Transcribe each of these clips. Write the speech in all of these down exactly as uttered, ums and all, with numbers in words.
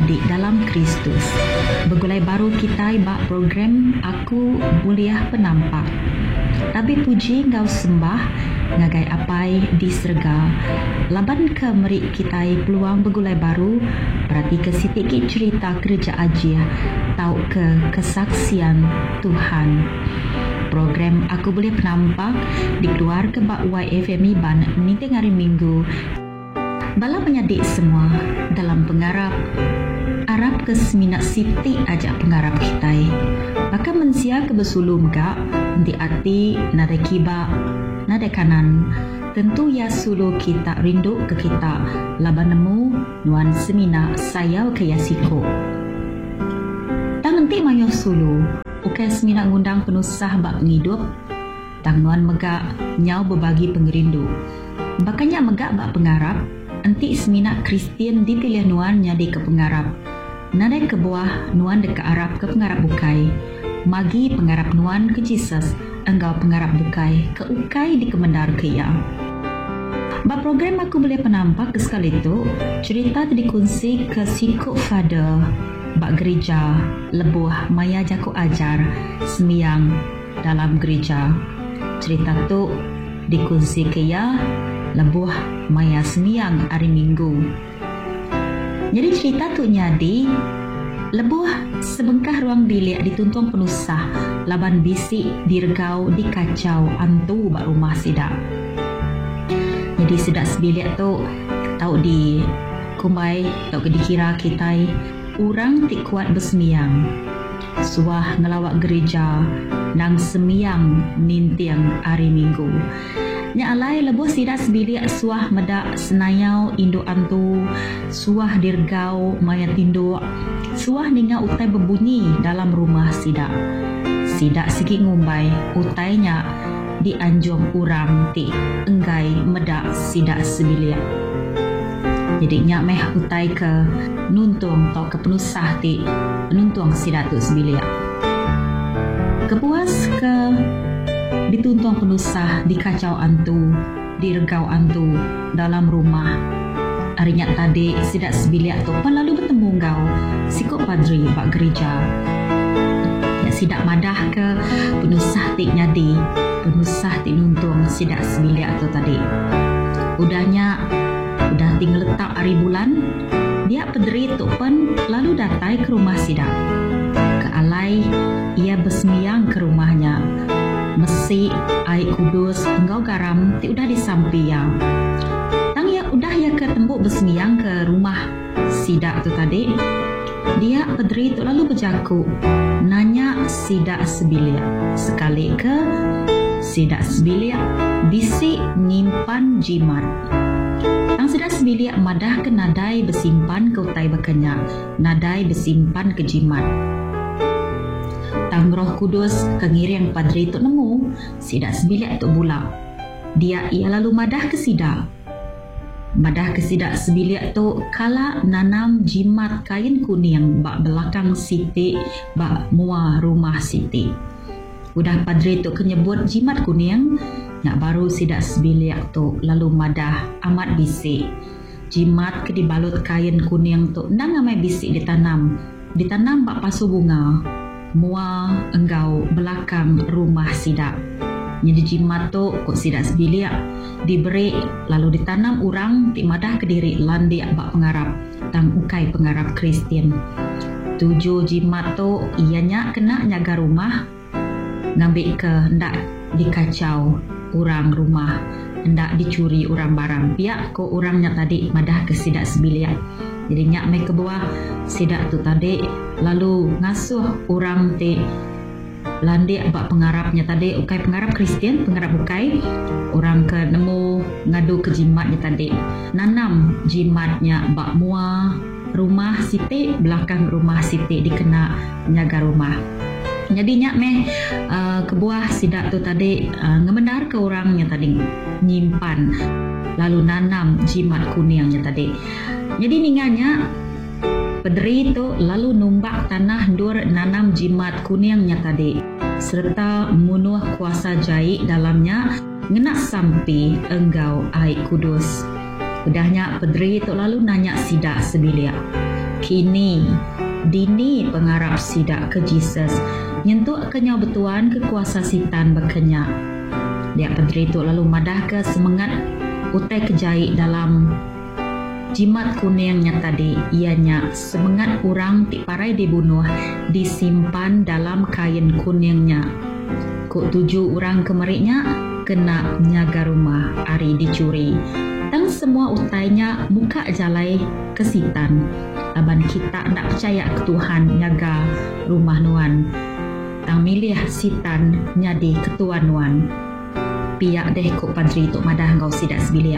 adik dalam Kristus. Begulai baru kita bak program Aku Mulia Penampak. Tapi puji ngau sembah ngagai apai di serga. Laban ke merik kita peluang begulai baru, berarti ke sedikit cerita kerja aja tau ke kesaksian Tuhan. Program Aku Boleh Penampak dikeluar ke bak Y F M Iban ninting hari Minggu. Bala penyadik semua dalam pengarap Arab ke seminat siti ajak pengarap kita. Maka mensia ke besulum gak di arti nada kiba nada kanan. Tentu ya sulu kita rindu ke kita laban nemu nuan semina sayau ke yasiko. Tang nanti mayo sulu ukai semina ngundang penusah bak ngidup. Tang nuan megak nyau berbagi pengerindu. Bakanya megak bak pengarap. Enti semina Kristian dipilih nuan nyadi ke pengarap. Nadai ke buah nuan dek ke Arab ke pengarap bukai. Magi pengarap nuan ke Jesus, enggau pengarap bukai ke ukai di kemendar ke ya. Ba program Aku Boleh Penampak ke sekali itu, cerita dikunci ke Sikuk Father, bak gereja, lebuh maya jaku ajar, semiyang dalam gereja. Cerita tu dikunci ke ya, lebuh maya semiyang hari Minggu. Jadi cerita tu nyadi lebuh sebengkah ruang bilik dituntun penusah laban bisik dirgau dikacau antu bak rumah sidak. Jadi sidak sebilik tu tau di kumbai tau ke dikira kita orang tik kuat bersemiyang. Suah ngelawak gereja nang semiyang nintiang hari Minggu. Nya alai lebuh sidak sebilik suah medak senayau induk antu, suah dirgau mayat induk, suah ninga utai berbunyi dalam rumah sidak. Sidak segi ngumbai utainya dianjung orang ti enggai medak sidak sebilik. Jadi nya meh utai ke nuntung atau ke penusah ti nuntung sidak tu sebilik. Kepuas ke dituntun penusah, dikacau antu, dirgau antu dalam rumah. Harinya tadi sidak sebilik tu pun lalu bertemu ngau sikut padri bak gereja. Ya sidak madah ke penusah tik nyadi, penusah tik nuntung sidak sebilik tu tadi. Udahnya udah tinggal letak hari bulan, dia pederi tu pun lalu datai ke rumah sidak. Ke alai ia bersemiyang ke rumahnya. Mesi, air kudus, enggau garam, ti udah disampiang. Tang ya udah ya ke tembuk bersemiyang ke rumah sidak tu tadi. Dia pederi tu lalu berjaku, nanya sidak sebilik. Sekali ke sidak sebilik, bisik nyimpan jimat. Tang sidak sebilik madah ke nadai bersimpan ke utai berkenyak, nadai bersimpan ke jimat. Tang Roh Kudus kengiring padri tu nemu sidak sebilik tu bulak. Dia ia lalu madah ke sidak. Madah ke sidak sebilik tu kala nanam jimat kain kuning bak belakang siti bak mua rumah siti. Udah padri tu kenyebut jimat kuning, nak baru sidak sebilik tu lalu madah amat bisik. Jimat ke dibalut kain kuning tu nang amai bisik ditanam. Ditanam bak pasu bunga. Mua enggau belakang rumah sidak. Jadi jimat tu kok sidak sebilik diberi lalu ditanam orang ti madah ke diri landi bak pengarap tang ukai pengarap Kristian. Tujuh jimat tu ianya kena nyaga rumah ngambil ke hendak dikacau orang rumah, hendak dicuri orang barang. Biak ko orangnya tadi madah ke sidak sebilik. Jadi nyak mai ke bawah sidak tu tadi lalu ngasuh orang ti landi bak pengarapnya tadi ukai pengarap Kristian, pengarap ukai orang ke nemu ngadu ke jimatnya tadi. Nanam jimatnya bak mua rumah siti, belakang rumah siti dikena nyaga rumah. Jadi nyak meh uh, ke buah sidak tu tadi uh, ngemendar ke orangnya tadi nyimpan lalu nanam jimat kuningnya tadi. Jadi ninganya pederi tu lalu numbak tanah dur nanam jimat kuningnya tadi serta munuh kuasa jahit dalamnya ngenak sampi enggau air kudus. Udahnya pederi tu lalu nanya sidak sebilik. kini dini pengarap sidak ke Jesus nyentuk kenyau betuan ke kuasa sitan berkenyak. Dia pedri tu lalu madah ke semangat utai kejai dalam jimat kuningnya tadi, ianya semangat orang ti parai dibunuh disimpan dalam kain kuningnya. Kok tujuh orang kemeriknya kena nyaga rumah ari dicuri. Tang semua utainya muka jalai kesitan. Aban kita nak percaya ke Tuhan nyaga rumah nuan. Tang milih sitan nyadi ketuan nuan. Piak deh kok padri tok madah ngau sidak sebilia.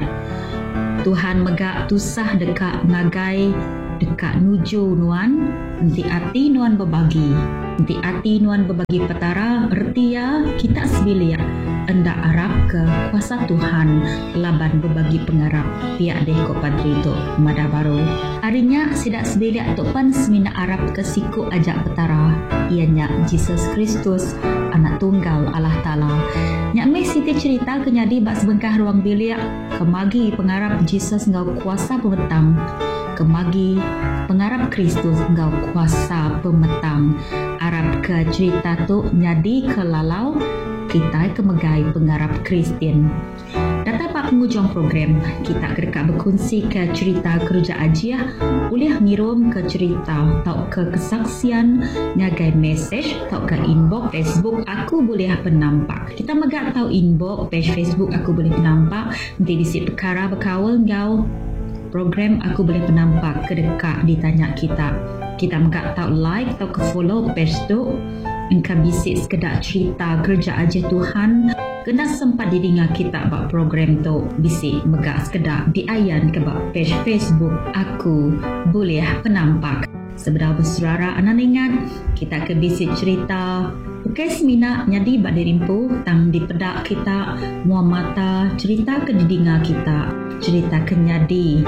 Tuhan megak tusah dekat ngagai dekat nuju nuan, nanti ati nuan berbagi. Nanti ati nuan berbagi petara, erti ya kita sebilia enda arab ke kuasa Tuhan laban berbagi pengarap. Piak deh kok padri tu madah baru. Harinya sidak sebilia tok pan semina arab ke siku ajak petara. Ianya Jesus Kristus, anak tunggal Allah Ta'ala. Nyak meh siti cerita kenyadi bak sebengkah ruang bilik kemagi pengarap Jesus ngau kuasa pemetang. Kemagi pengarap Kristus ngau kuasa pemetang. Arab ke cerita tu nyadi ke lalau kita kemegai pengarap Kristian. Data pak pengujung program kita kereka berkongsi ke cerita kerja ajiah boleh ngirim ke cerita atau ke kesaksian nyagai message atau ke inbox Facebook aku boleh penampak. Kita megak tahu inbox page Facebook aku boleh penampak nanti di situ perkara berkawal ngau program aku boleh penampak kedekat ditanya kita. Kita megak tahu like atau ke follow page tu engkau bisik sekedar cerita kerja aja Tuhan kena sempat didengar kita bak program tu bisik megak sekedar diayan ke bak page Facebook aku boleh penampak. Sebenar bersuara anak ingat kita ke bisik cerita bukai semina nyadi bak dirimpu tang di pedak kita muam mata cerita ke didengar kita cerita ke nyadi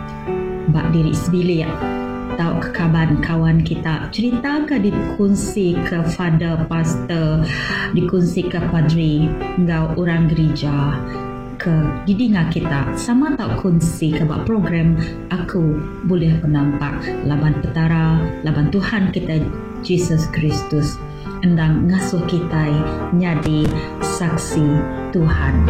bak diri sebilik atau ke kawan-kawan kita cerita ke dikongsi ke father pastor dikongsi ke padri ngau orang gereja ke didengar kita sama tak kongsi ke bak program aku boleh penampak laban petara laban Tuhan kita Jesus Kristus endang ngasuh kita nyadi saksi Tuhan.